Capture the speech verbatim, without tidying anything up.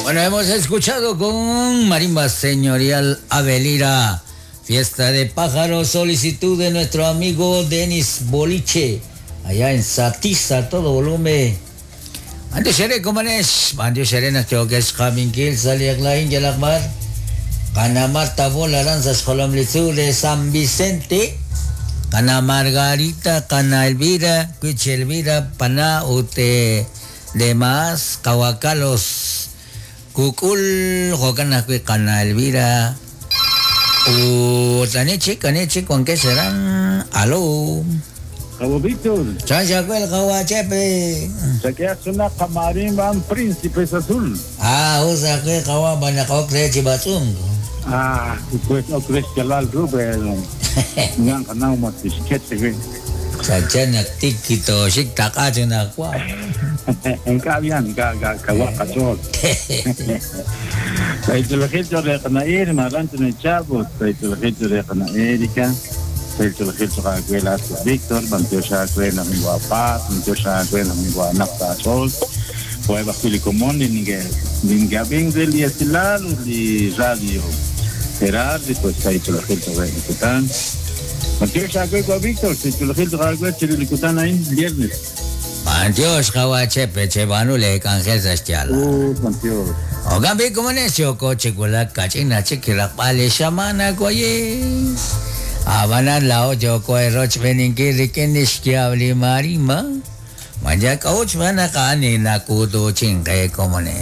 Bueno, hemos escuchado con Marimba Señorial Avelira, Fiesta de Pájaros, solicitud de nuestro amigo Denis Boliche, allá en Satiza, todo volumen. Ando sere kumanes, ando sere na choques Kaminkil, Saliak Lain, Jalakmar, Kanamar Tabo, Laranzas Colomlizu de San Vicente, Kana Margarita, Kana Elvira, Cuich Elvira, Pana, Ute, Demás, Kawakalos, Kukul, Jokana, Kana Elvira, U Tanechi, Kanechi, ¿con qué serán? Aló. Cabo Víctor. Chachacuel, Kawachepe. Se queda una camarín van príncipes azul. Ah, usa que Kawa Banakok de Chibatung. Ah, pues no crees que la Rubén. Yang kenal mau disket Saja nak tikito sik tak aja nak kuat. Engkau yang enggak enggak kawak kacau. Itu lagi tu dia kena air, malam tu ni cabut. Itu lagi tu dia kena air kan. Itu lagi tu kalau gue lah Victor, bantu saya gue nak minggu apa, bantu saya gue nak minggu anak kacau. Kue bakuli komon di nih, di gabing dia lihat selalu di radio. Gerard, pues itu lagi tu gue ikutan. Mantios sabe con Víctor, si tú lo quieres traer, si lo ikutan ahí viernes. Mantios Kawachepe, Chebanu le canje sastiala. Oh, Mantios. O gambi como necio coche kula kachina chikila pale shamana koye. Abana lao yo koe roch beninki rikenish kiabli marima. Manja coach mana kani na kudo chingke como ne.